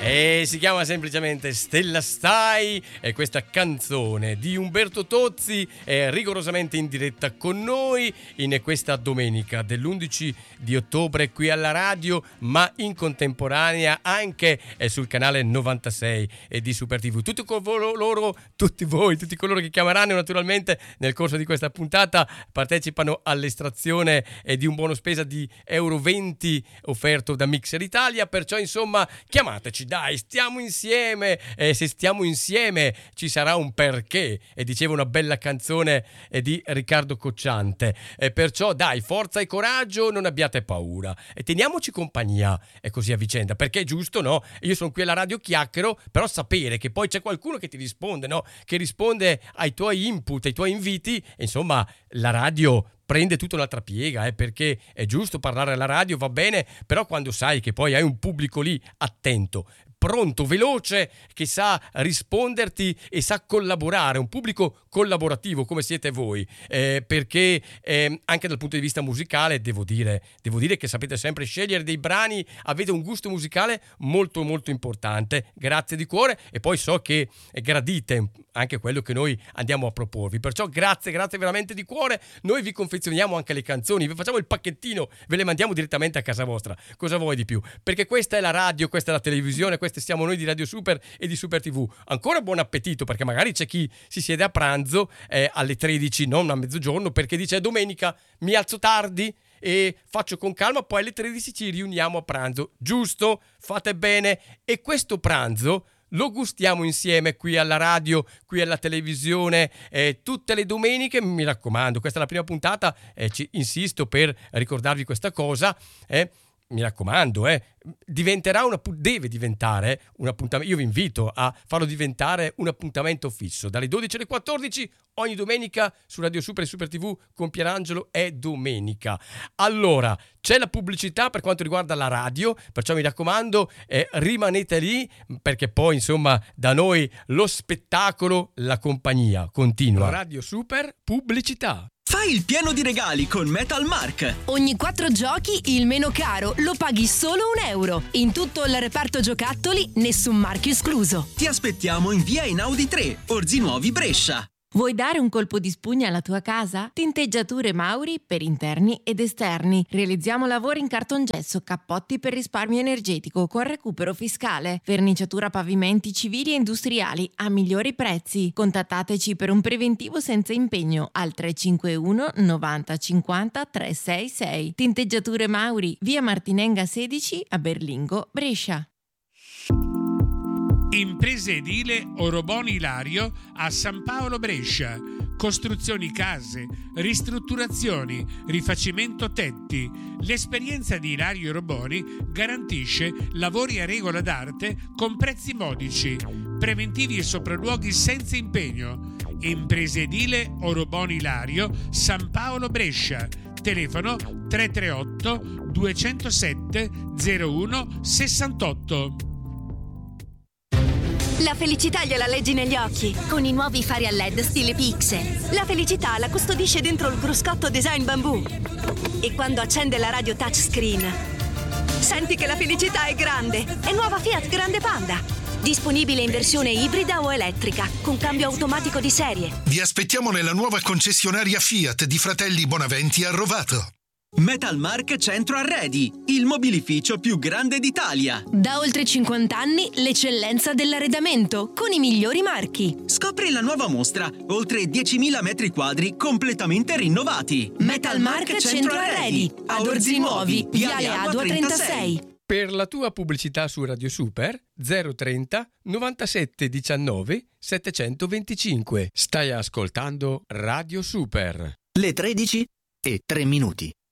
E si chiama semplicemente Stella Stai, e questa canzone di Umberto Tozzi è rigorosamente in diretta con noi in questa domenica dell'11 di ottobre qui alla radio, ma in contemporanea anche sul canale 96 di Super TV. Tutti coloro che chiameranno naturalmente nel corso di questa puntata partecipano all'estrazione di un buono spesa di euro 20 offerto da Mixer Italia, perciò insomma chiamateci, dai, stiamo insieme, se stiamo insieme ci sarà un perché, e diceva una bella canzone di Riccardo Cocciante, perciò dai, forza e coraggio, non abbiate paura e teniamoci compagnia e così a vicenda, perché è giusto, no? Io sono qui alla radio, chiacchiero, però sapere che poi c'è qualcuno che ti risponde, no? Che risponde ai tuoi input, ai tuoi inviti, e insomma la radio prende tutta un'altra piega, perché è giusto parlare alla radio, va bene, però quando sai che poi hai un pubblico lì attento, pronto, veloce, che sa risponderti e sa collaborare, un pubblico collaborativo come siete voi, perché anche dal punto di vista musicale devo dire che sapete sempre scegliere dei brani, avete un gusto musicale molto molto importante, grazie di cuore, e poi so che gradite anche quello che noi andiamo a proporvi, perciò grazie veramente di cuore. Noi vi confezioniamo anche le canzoni, vi facciamo il pacchettino, ve le mandiamo direttamente a casa vostra, cosa vuoi di più? Perché questa è la radio, questa è la televisione, questi siamo noi di Radio Super e di Super TV. Ancora buon appetito, perché magari c'è chi si siede a pranzo alle 13, non a mezzogiorno, perché dice domenica mi alzo tardi e faccio con calma, poi alle 13 ci riuniamo a pranzo, giusto? Fate bene, e questo pranzo lo gustiamo insieme qui alla radio, qui alla televisione, tutte le domeniche, mi raccomando, questa è la prima puntata, ci insisto per ricordarvi questa cosa, mi raccomando, deve diventare un appuntamento. Io vi invito a farlo diventare un appuntamento fisso dalle 12 alle 14 ogni domenica su Radio Super e Super TV con Pierangelo è domenica. Allora, c'è la pubblicità per quanto riguarda la radio, perciò mi raccomando, rimanete lì, perché poi insomma da noi lo spettacolo, la compagnia continua. Radio Super, pubblicità. Fai il pieno di regali con Metal Mark. Ogni 4 giochi, il meno caro lo paghi solo €1. In tutto il reparto giocattoli, nessun marchio escluso. Ti aspettiamo in via Einaudi 3, Orzi Nuovi, Brescia. Vuoi dare un colpo di spugna alla tua casa? Tinteggiature Mauri per interni ed esterni. Realizziamo lavori in cartongesso, cappotti per risparmio energetico con recupero fiscale. Verniciatura pavimenti civili e industriali a migliori prezzi. Contattateci per un preventivo senza impegno al 351 90 50 366. Tinteggiature Mauri, via Martinenga 16 a Berlingo, Brescia. Impresa edile Oroboni Ilario a San Paolo Brescia. Costruzioni case, ristrutturazioni, rifacimento tetti. L'esperienza di Ilario Oroboni garantisce lavori a regola d'arte con prezzi modici, preventivi e sopralluoghi senza impegno. Impresa edile Oroboni Ilario, San Paolo Brescia. Telefono 338 207 01 68. La felicità gliela leggi negli occhi con i nuovi fari a LED stile Pixel. La felicità la custodisce dentro il cruscotto design bambù. E quando accende la radio touchscreen, senti che la felicità è grande. È nuova Fiat Grande Panda. Disponibile in versione ibrida o elettrica, con cambio automatico di serie. Vi aspettiamo nella nuova concessionaria Fiat di Fratelli Bonaventi a Rovato. Metal Mark Centro Arredi, il mobilificio più grande d'Italia. Da oltre 50 anni l'eccellenza dell'arredamento con i migliori marchi. Scopri la nuova mostra, oltre 10.000 metri quadri completamente rinnovati. Metal Mark Centro Arredi, ad Orzi Nuovi, viale Adua 36. Per la tua pubblicità su Radio Super 030 97 19 725. Stai ascoltando Radio Super. Le 13 e 3 minuti.